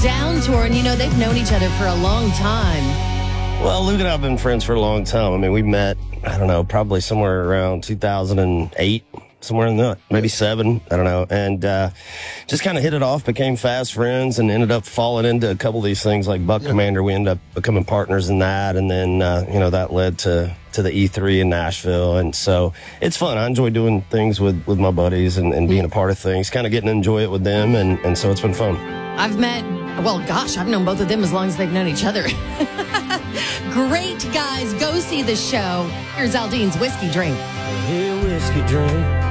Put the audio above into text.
Down tour, and they've known each other for a long time. Well, Luke and I have been friends for a long time. I mean, we met, I don't know, probably somewhere around 2008, somewhere in that, maybe 7, I don't know. And just kind of hit it off, became fast friends, and ended up falling into a couple of these things like Buck Commander. We ended up becoming partners in that, and then, that led to the E3 in Nashville. And so it's fun. I enjoy doing things with my buddies and being a part of things, kind of getting to enjoy it with them, and so it's been fun. I've known both of them as long as they've known each other. Great guys. Go see the show. Here's Aldean's Whiskey Drink. Whiskey Drink.